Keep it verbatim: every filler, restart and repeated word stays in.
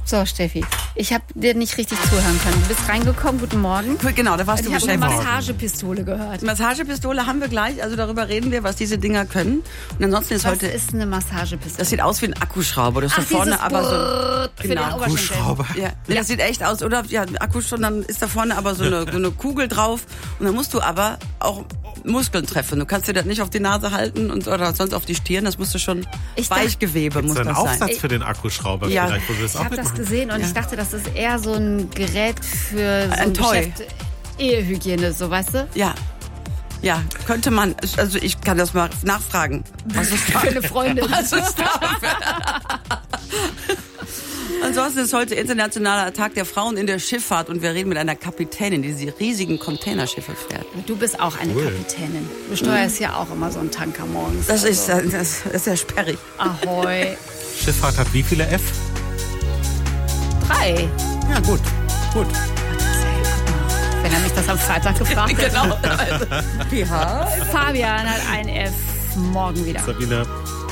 So, Steffi, ich habe dir nicht richtig zuhören können. Du bist reingekommen, guten Morgen. Genau, da warst Ich du habe eine beschäftigt. Massagepistole gehört. Massagepistole haben wir gleich, also darüber reden wir, was diese Dinger können. Und ansonsten ist Was heute, ist eine Massagepistole? das sieht aus wie ein Akkuschrauber. Das ist Ach, da vorne dieses aber so Brrrr für den Oberschenkel. Akkuschrauber. Ja, das sieht echt aus, oder? Ja, ein Akkuschrauber, dann ist da vorne aber so eine, so eine Kugel drauf. Und dann musst du aber auch Muskeln treffen. Du kannst dir das nicht auf die Nase halten und oder sonst auf die Stirn. Das musst du schon Ich dachte- Weichgewebe muss Das ist ein das sein. Aufsatz für den Akkuschrauber Ja. vielleicht, wo du das Ich auch habe das mitmachen. gesehen und Ja. ich dachte, das ist eher so ein Gerät für so ein, Ein Toy. Geschäft Ehehygiene, so weißt du? Ja. Ja, könnte man. Also ich kann das mal nachfragen. Was ist da? Für eine Freundin. Was ist da? Ansonsten ist heute Internationaler Tag der Frauen in der Schifffahrt und wir reden mit einer Kapitänin, die diese riesigen Containerschiffe fährt. Du bist auch eine Cool. Kapitänin. Du steuerst ja auch immer so einen Tanker morgens. Das ist, Also, das ist ja sperrig. Ahoi. Schifffahrt hat wie viele F? Drei. Ja, gut. Gut. Wenn er mich das am Freitag gefragt hätte. Genau. P H. Fabian hat ein F morgen wieder. Sabine.